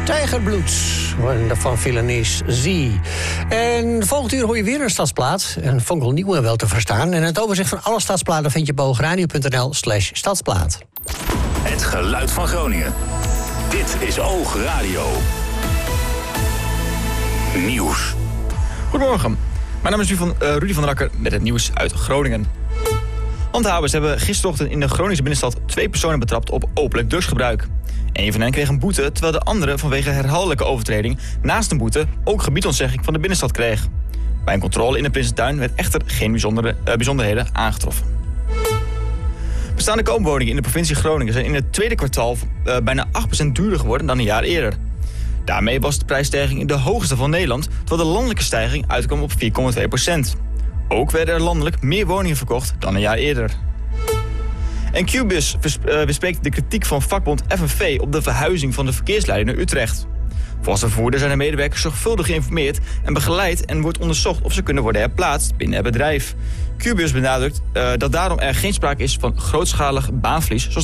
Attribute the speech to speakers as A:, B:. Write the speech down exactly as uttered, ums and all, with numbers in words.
A: Tijgerbloed van Villanis Z. En volgend uur hoor je weer een stadsplaat. Een fonkelnieuw en wel te verstaan. En het overzicht van alle stadsplaten vind je op oogradio.nl slash stadsplaat.
B: Het geluid van Groningen. Dit is Oogradio. Nieuws.
C: Goedemorgen. Mijn naam is Rudy van, uh, Rudy van der Akker met het nieuws uit Groningen. Handhavers hebben gisterochtend in de Groningse binnenstad twee personen betrapt op openlijk drugsgebruik. Een van hen kreeg een boete, terwijl de andere vanwege herhaaldelijke overtreding naast een boete ook gebiedsontzegging van de binnenstad kreeg. Bij een controle in de Prinsentuin werd echter geen bijzondere, uh, bijzonderheden aangetroffen. Bestaande koopwoningen in de provincie Groningen zijn in het tweede kwartaal uh, bijna acht procent duurder geworden dan een jaar eerder. Daarmee was de prijsstijging de hoogste van Nederland, terwijl de landelijke stijging uitkwam op vier komma twee procent. Ook werden er landelijk meer woningen verkocht dan een jaar eerder. En Q-Bus bespreekt de kritiek van vakbond F N V op de verhuizing van de verkeersleiding naar Utrecht. Volgens de vervoerder zijn de medewerkers zorgvuldig geïnformeerd en begeleid en wordt onderzocht of ze kunnen worden herplaatst binnen het bedrijf. Q-Bus benadrukt uh, dat daarom er geen sprake is van grootschalig baanverlies, zoals